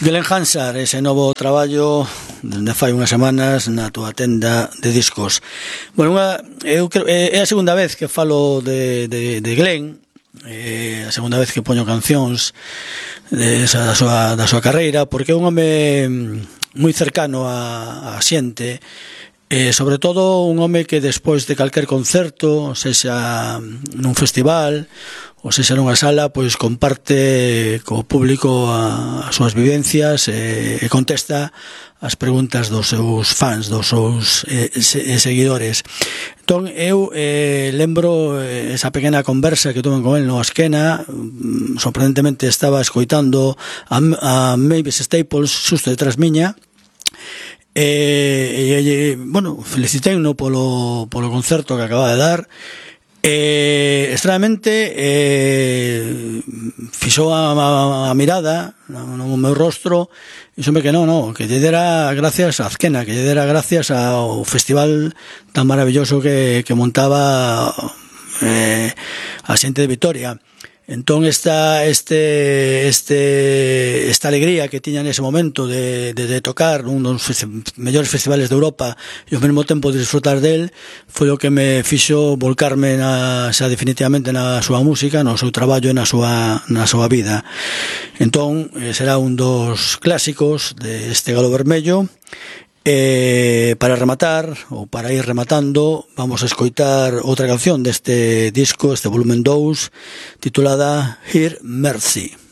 Glen Hansard, ese novo traballo dende fai unhas semanas na túa tenda de discos. Bueno, eu creo, é a segunda vez que falo de Glen, a segunda vez que poño cancións da súa carreira, porque é un home moi cercano a xente, sobre todo un home que despois de calquer concerto, sexa nun festival ou sexa nunha sala, pois comparte co público as súas vivencias e contesta as preguntas dos seus fans, dos seus seguidores. Entón, eu lembro esa pequena conversa que tuve con el no Asquena. Sorprendentemente estaba escoitando a Mavis Staples xusto detrás miña, bueno, feliciteino polo concerto que acaba de dar. Extrañamente fixou a mirada no meu rostro e xome que non, que lle dera gracias a Azquena, que lle dera gracias ao festival tan maravilloso que montaba a xente de Vitoria. Entón esta alegría que tiña nese momento de tocar un dos mellores festivales de Europa e ao mesmo tempo de disfrutar del foi o que me fixo volcarme xa definitivamente na súa música, no seu traballo e na súa vida. Entón será un dos clásicos deste Galo Vermello. Para rematar, ou para ir rematando, vamos a escoitar outra canción deste disco, este volumen 2, titulada Hear Mercy.